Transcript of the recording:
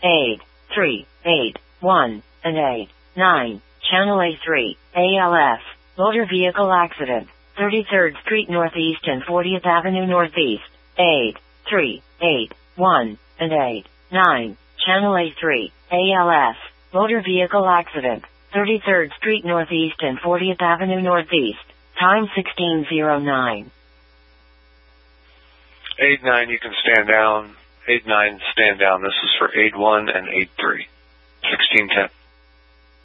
8, 3, 8, 1, and 8, 9. Channel A3, ALF, motor vehicle accident, 33rd Street Northeast and 40th Avenue Northeast, 8, 3, 8, 1, and 8, 9. Channel A3, ALF, motor vehicle accident, 33rd Street Northeast and 40th Avenue Northeast, time 16:09. 8-9, you can stand down. 8-9, stand down. This is for 8-1 and 8-3. 16:10.